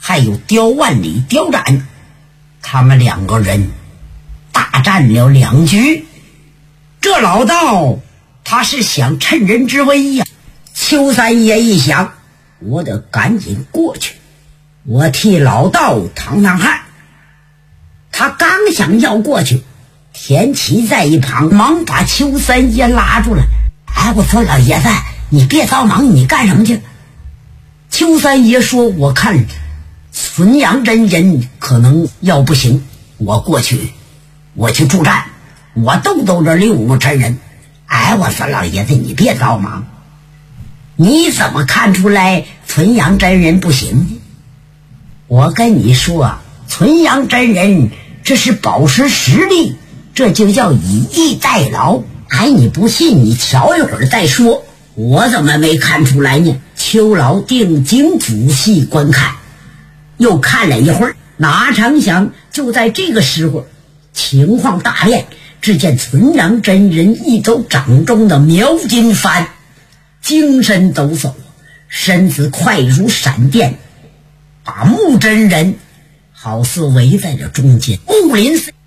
还有刁万里、刁展，他们2个人大战了2局。这老道他是想趁人之危呀。邱三爷一想，我得赶紧过去，我替老道淌淌汗。他刚想要过去，田七在一旁忙把邱三爷拉住了。我说老爷子，你别着忙，你干什么去？邱三爷说，我看纯阳真人可能要不行，我过去我去助战，我斗这6个真人。我说老爷子，你别着忙，你怎么看出来纯阳真人不行呢？我跟你说，纯阳真人这是保持实力，这就叫以逸待劳。你不信你瞧一会儿再说。我怎么没看出来呢？邱老定睛仔细观看，又看了一会儿，哪成想就在这个时候情况大变。只见纯阳真人一走掌中的描金幡，精神抖擞，身子快如闪电，把木真人好似围在了中间。雾林寺